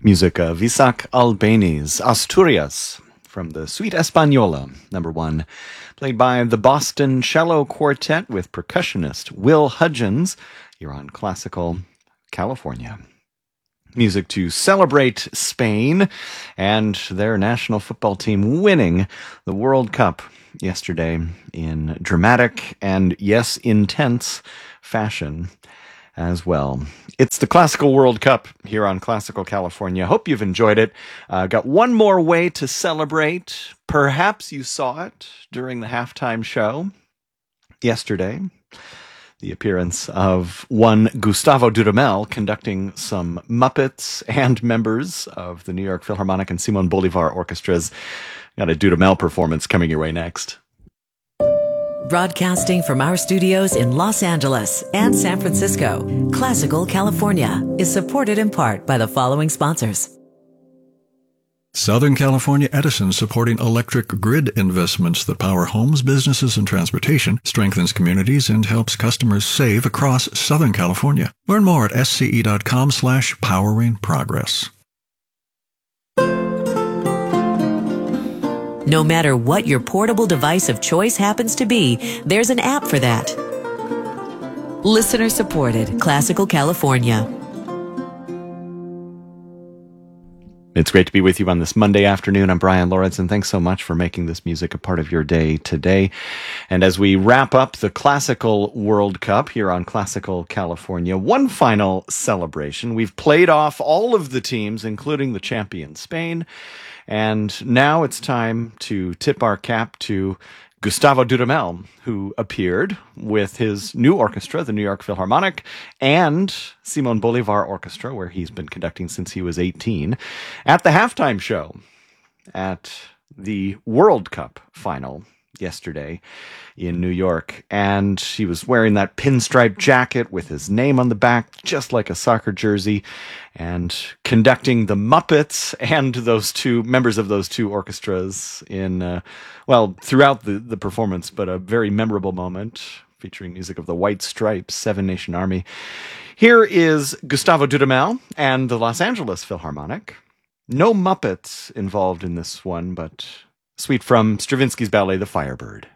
Music of Isaac Albéniz, Asturias, from the Suite Española, number 1, played by the Boston Cello Quartet with percussionist Will Hudgens, here on Classical California. Music to celebrate Spain and their national football team winning the World Cup yesterday in dramatic and, yes, intense fashion as well. It's the Classical World Cup here on Classical California. Hope you've enjoyed it. Got one more way to celebrate. Perhaps you saw it during the halftime show yesterday. The appearance of one Gustavo Dudamel conducting some Muppets and members of the New York Philharmonic and Simon Bolivar orchestras. Got a Dudamel performance coming your way next. Broadcasting from our studios in Los Angeles and San Francisco, Classical California is supported in part by the following sponsors. Southern California Edison, supporting electric grid investments that power homes, businesses, and transportation, strengthens communities, and helps customers save across Southern California. Learn more at sce.com/poweringprogress. No matter what your portable device of choice happens to be, there's an app for that. Listener supported, Classical California. It's great to be with you on this Monday afternoon. I'm Brian Lawrence, and thanks so much for making this music a part of your day today. And as we wrap up the Classical World Cup here on Classical California, one final celebration. We've played off all of the teams, including the champion Spain. And now it's time to tip our cap to Gustavo Dudamel, who appeared with his new orchestra, the New York Philharmonic, and Simon Bolivar Orchestra, where he's been conducting since he was 18, at the halftime show at the World Cup final yesterday in New York. And he was wearing that pinstripe jacket with his name on the back, just like a soccer jersey, and conducting the Muppets and those two members of those two orchestras in, throughout the performance, but a very memorable moment featuring music of the White Stripes, Seven Nation Army. Here is Gustavo Dudamel and the Los Angeles Philharmonic. No Muppets involved in this one, but suite from Stravinsky's ballet, The Firebird.